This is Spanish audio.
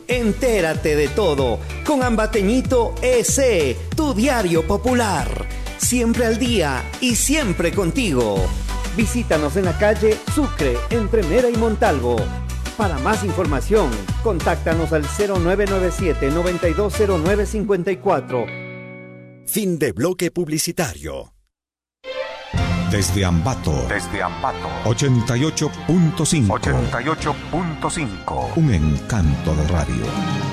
Entérate de todo con Ambateñito EC, tu diario popular. Siempre al día y siempre contigo. Visítanos en la calle Sucre, entre Mera y Montalvo. Para más información, contáctanos al 0997-920954. Fin de bloque publicitario. Desde Ambato. 88.5. Un encanto de radio.